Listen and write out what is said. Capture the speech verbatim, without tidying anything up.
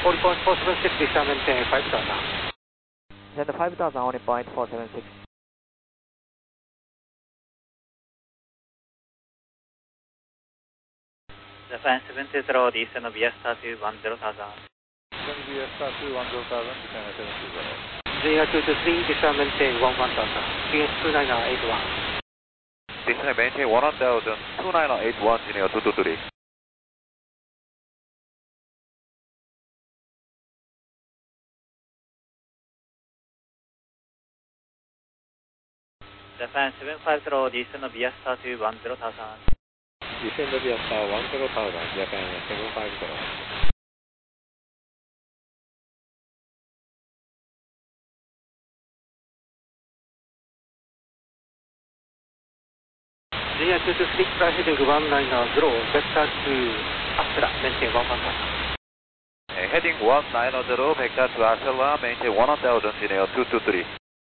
Only point four seven six, descend maintain five thousand. Then the five thousand, only point four seven six. Japan seven two zero, descend via star to one zero thousand. Descend via star to one zero thousand, descend seven two zero. J R two two three, descend maintain one one thousand. G H two nine eight one. Descend maintain one thousand, two nine eight one, Junior two two three. Japan seven five zero, descend via star to one zero thousand. Descend via star one zero thousand, Japan seven five zero. J R two two three, fly heading one nine zero, vector to Astra, maintain one one thousand. Heading one nine zero, vector to Astra, maintain one thousand, Junior two two three.